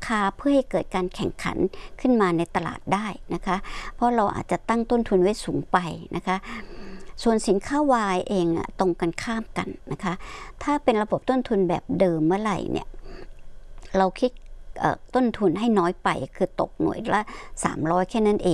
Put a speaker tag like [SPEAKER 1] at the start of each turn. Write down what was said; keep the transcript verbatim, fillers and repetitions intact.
[SPEAKER 1] คาเพื่อให้เกิดการแข่งขันขึ้นมาในตลาดได้นะคะเพราะเราอาจจะตั้งต้นทุนไว้สูงไปนะคะส่วนสินค้าวายเองอะตรงกันข้ามกันนะคะถ้าเป็นระบบต้นทุนแบบเดิมเมื่อไหร่เนี่ยเราคิดต้นทุนให้น้อยไปคือตกหน่วยละสามร้อยแค่นั้นเอง